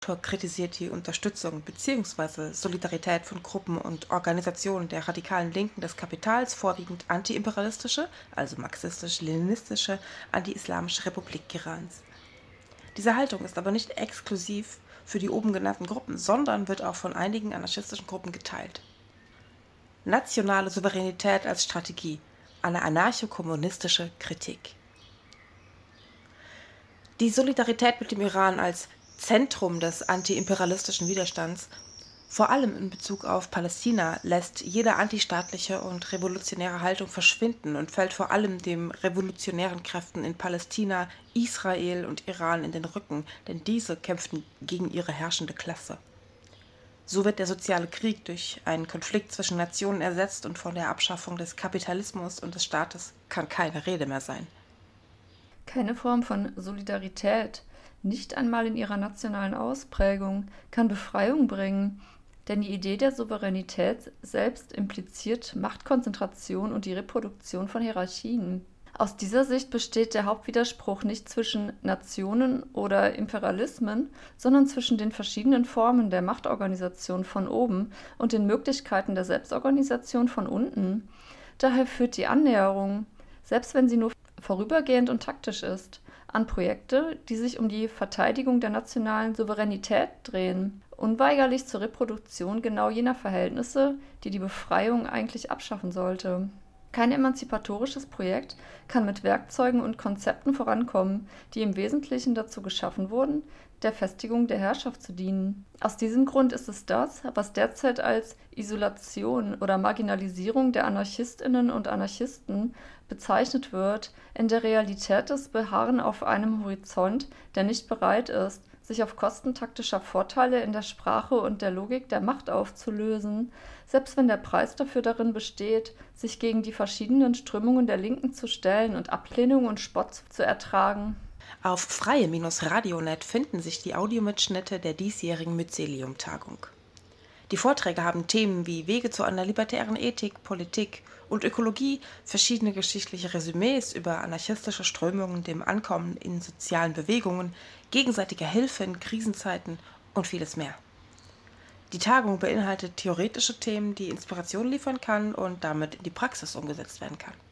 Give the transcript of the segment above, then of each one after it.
kritisiert die Unterstützung bzw. Solidarität von Gruppen und Organisationen der radikalen Linken des Kapitals vorwiegend antiimperialistische, also marxistisch-leninistische, anti-islamische Republik Irans. Diese Haltung ist aber nicht exklusiv für die oben genannten Gruppen, sondern wird auch von einigen anarchistischen Gruppen geteilt. Nationale Souveränität als Strategie, eine anarcho-kommunistische Kritik. Die Solidarität mit dem Iran als Zentrum des antiimperialistischen Widerstands, vor allem in Bezug auf Palästina, lässt jede antistaatliche und revolutionäre Haltung verschwinden und fällt vor allem den revolutionären Kräften in Palästina, Israel und Iran in den Rücken, denn diese kämpften gegen ihre herrschende Klasse. So wird der soziale Krieg durch einen Konflikt zwischen Nationen ersetzt und von der Abschaffung des Kapitalismus und des Staates kann keine Rede mehr sein. Keine Form von Solidarität, nicht einmal in ihrer nationalen Ausprägung, kann Befreiung bringen, denn die Idee der Souveränität selbst impliziert Machtkonzentration und die Reproduktion von Hierarchien. Aus dieser Sicht besteht der Hauptwiderspruch nicht zwischen Nationen oder Imperialismen, sondern zwischen den verschiedenen Formen der Machtorganisation von oben und den Möglichkeiten der Selbstorganisation von unten. Daher führt die Annäherung, selbst wenn sie nur vorübergehend und taktisch ist, an Projekte, die sich um die Verteidigung der nationalen Souveränität drehen, unweigerlich zur Reproduktion genau jener Verhältnisse, die die Befreiung eigentlich abschaffen sollte. Kein emanzipatorisches Projekt kann mit Werkzeugen und Konzepten vorankommen, die im Wesentlichen dazu geschaffen wurden, der Festigung der Herrschaft zu dienen. Aus diesem Grund ist es das, was derzeit als Isolation oder Marginalisierung der Anarchistinnen und Anarchisten bezeichnet wird, in der Realität das Beharren auf einem Horizont, der nicht bereit ist, sich auf Kosten taktischer Vorteile in der Sprache und der Logik der Macht aufzulösen, selbst wenn der Preis dafür darin besteht, sich gegen die verschiedenen Strömungen der Linken zu stellen und Ablehnung und Spott zu ertragen. Auf freie-radionet finden sich die Audiomitschnitte der diesjährigen Mycelium-Tagung. Die Vorträge haben Themen wie Wege zu einer libertären Ethik, Politik und Ökologie, verschiedene geschichtliche Resümees über anarchistische Strömungen, dem Ankommen in sozialen Bewegungen, gegenseitige Hilfe in Krisenzeiten und vieles mehr. Die Tagung beinhaltet theoretische Themen, die Inspiration liefern kann und damit in die Praxis umgesetzt werden kann.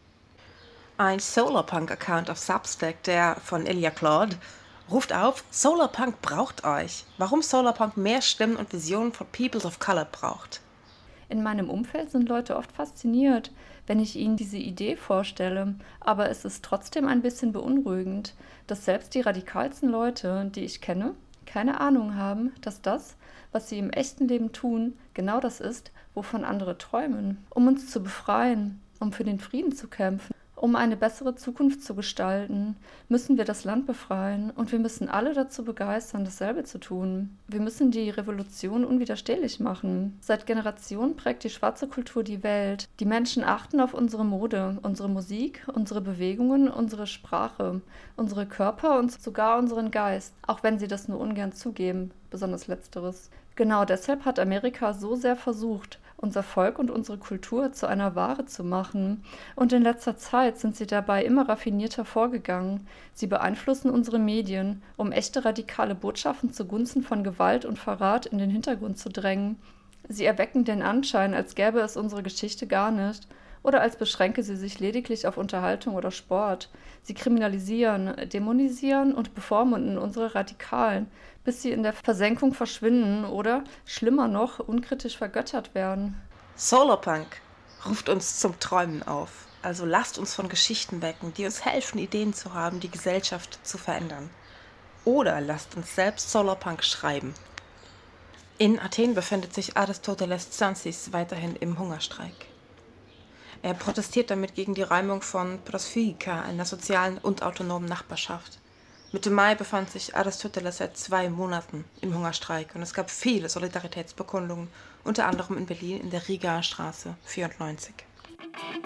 Ein Solarpunk-Account auf Substack, der von Ilya Claude, ruft auf, Solarpunk braucht euch. Warum Solarpunk mehr Stimmen und Visionen von Peoples of Color braucht. In meinem Umfeld sind Leute oft fasziniert, wenn ich ihnen diese Idee vorstelle, aber es ist trotzdem ein bisschen beunruhigend, dass selbst die radikalsten Leute, die ich kenne, keine Ahnung haben, dass das, was sie im echten Leben tun, genau das ist, wovon andere träumen. Um uns zu befreien, um für den Frieden zu kämpfen, um eine bessere Zukunft zu gestalten, müssen wir das Land befreien und wir müssen alle dazu begeistern, dasselbe zu tun. Wir müssen die Revolution unwiderstehlich machen. Seit Generationen prägt die schwarze Kultur die Welt. Die Menschen achten auf unsere Mode, unsere Musik, unsere Bewegungen, unsere Sprache, unsere Körper und sogar unseren Geist, auch wenn sie das nur ungern zugeben, besonders Letzteres. Genau deshalb hat Amerika so sehr versucht, unser Volk und unsere Kultur zu einer Ware zu machen. Und in letzter Zeit sind sie dabei immer raffinierter vorgegangen. Sie beeinflussen unsere Medien, um echte radikale Botschaften zugunsten von Gewalt und Verrat in den Hintergrund zu drängen. Sie erwecken den Anschein, als gäbe es unsere Geschichte gar nicht oder als beschränke sie sich lediglich auf Unterhaltung oder Sport. Sie kriminalisieren, dämonisieren und bevormunden unsere Radikalen, bis sie in der Versenkung verschwinden oder, schlimmer noch, unkritisch vergöttert werden. Solarpunk ruft uns zum Träumen auf. Also lasst uns von Geschichten wecken, die uns helfen, Ideen zu haben, die Gesellschaft zu verändern. Oder lasst uns selbst Solarpunk schreiben. In Athen befindet sich Aristoteles Tsantzis weiterhin im Hungerstreik. Er protestiert damit gegen die Räumung von Prosphygika, einer sozialen und autonomen Nachbarschaft. Mitte Mai befand sich Aristoteles seit 2 Monaten im Hungerstreik und es gab viele Solidaritätsbekundungen, unter anderem in Berlin in der Rigaer Straße 94.